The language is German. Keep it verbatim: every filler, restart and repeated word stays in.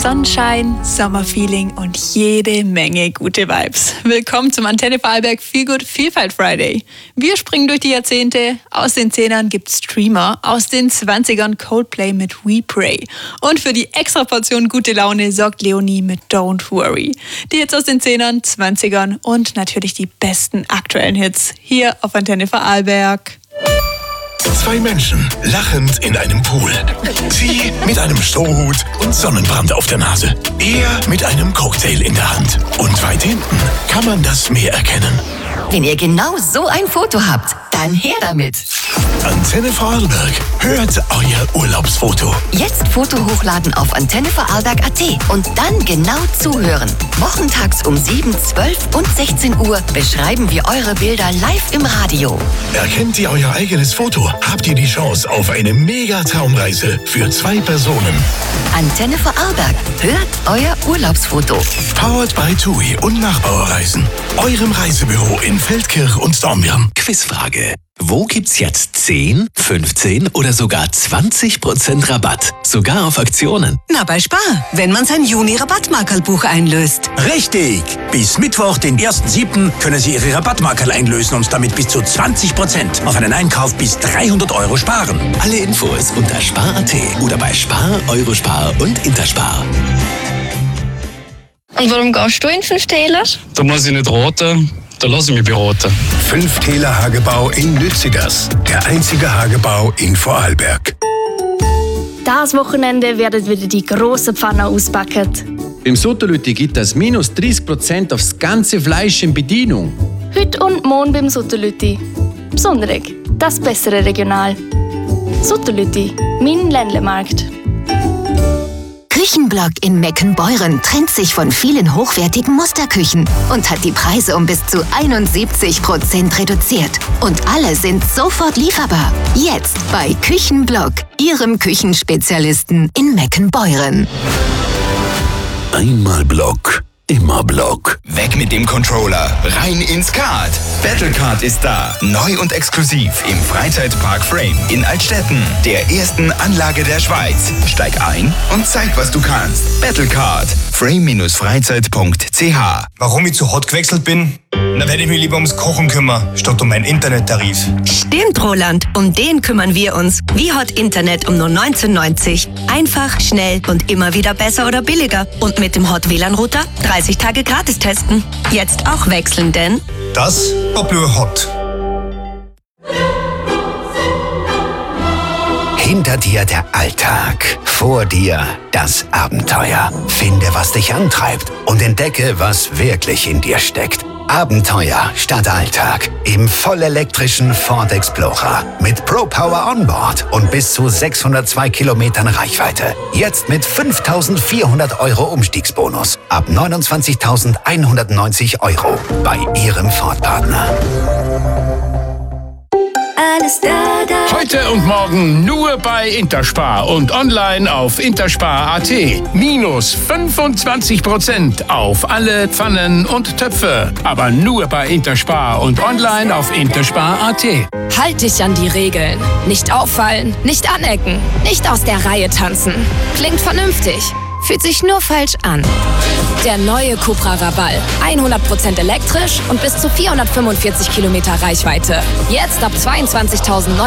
Sonnenschein, Sommerfeeling und jede Menge gute Vibes. Willkommen zum Antenne Vorarlberg Feel Good Vielfalt Friday. Wir springen durch die Jahrzehnte. Aus den Zehnern gibt's Streamer, aus den Zwanzigern Coldplay mit We Pray. Und für die extra Portion gute Laune sorgt Leonie mit Don't Worry. Die Hits aus den Zehnern, Zwanzigern und natürlich die besten aktuellen Hits hier auf Antenne Vorarlberg. Zwei Menschen lachend in einem Pool. Sie mit einem Strohhut und Sonnenbrand auf der Nase. Er mit einem Cocktail in der Hand. Und weit hinten kann man das Meer erkennen. Wenn ihr genau so ein Foto habt, dann her damit. Antenne Vorarlberg. Hört euer Urlaubsfoto. Jetzt Foto hochladen auf antenne vorarlberg punkt at und dann genau zuhören. Wochentags um sieben, zwölf und sechzehn Uhr beschreiben wir eure Bilder live im Radio. Erkennt ihr euer eigenes Foto, habt ihr die Chance auf eine Mega-Traumreise für zwei Personen. Antenne Vorarlberg. Hört euer Urlaubsfoto. Powered by TUI und Nachbauerreisen. Eurem Reisebüro in Feldkirch und Dornbirn. Quizfrage. Wo gibt's jetzt zehn, fünfzehn oder sogar zwanzig Prozent Rabatt? Sogar auf Aktionen. Na, bei Spar, wenn man sein Juni-Rabattmarkerlbuch einlöst. Richtig! Bis Mittwoch, den ersten siebten können Sie Ihre Rabattmarkerl einlösen und damit bis zu zwanzig Prozent auf einen Einkauf bis dreihundert Euro sparen. Alle Infos unter spar punkt at oder bei Spar, Eurospar und Interspar. Und warum gehst du in fünf Täler? Da muss ich nicht raten, da lasse ich mich beraten. Fünf Täler Hagebau in Lützigers. Der einzige Hagebau in Vorarlberg. Das Wochenende werden wieder die grossen Pfannen auspacken. Im Sotterlütti gibt es minus dreißig Prozent aufs ganze Fleisch in Bedienung. Heute und morgen beim Sotterlütti. Besonderig, das bessere Regional. Sotterlütti, mein Ländlemarkt. Küchenblock in Meckenbeuren trennt sich von vielen hochwertigen Musterküchen und hat die Preise um bis zu einundsiebzig Prozent reduziert. Und alle sind sofort lieferbar. Jetzt bei Küchenblock, Ihrem Küchenspezialisten in Meckenbeuren. Einmal Block. Immer Block. Weg mit dem Controller, rein ins Kart. Battlecard ist da, neu und exklusiv im Freizeitpark Frame in Altstetten, der ersten Anlage der Schweiz. Steig ein und zeig, was du kannst. Battlecard, frame Bindestrich freizeit Punkt c h. Warum ich zu hot gewechselt bin? Da werde ich mich lieber ums Kochen kümmern, statt um meinen Internettarif. Stimmt, Roland. Um den kümmern wir uns. Wie Hot Internet um nur neunzehn neunzig. Einfach, schnell und immer wieder besser oder billiger. Und mit dem Hot W L A N-Router dreißig Tage gratis testen. Jetzt auch wechseln, denn das war Blue Hot. Hinter dir der Alltag, vor dir das Abenteuer. Finde, was dich antreibt und entdecke, was wirklich in dir steckt. Abenteuer statt Alltag im vollelektrischen Ford Explorer mit Pro Power Onboard und bis zu sechshundertzwei Kilometern Reichweite. Jetzt mit fünftausendvierhundert Euro Umstiegsbonus ab neunundzwanzigtausendeinhundertneunzig Euro bei Ihrem Ford-Partner. Alles da, da. Heute und morgen nur bei Interspar und online auf interspar punkt at. Minus fünfundzwanzig Prozent auf alle Pfannen und Töpfe. Aber nur bei Interspar und online auf interspar punkt at. Halt dich an die Regeln. Nicht auffallen, nicht anecken, nicht aus der Reihe tanzen. Klingt vernünftig, fühlt sich nur falsch an. Der neue Cupra Raval. hundert Prozent elektrisch und bis zu vierhundertfünfundvierzig Kilometer Reichweite. Jetzt ab zweiundzwanzigtausend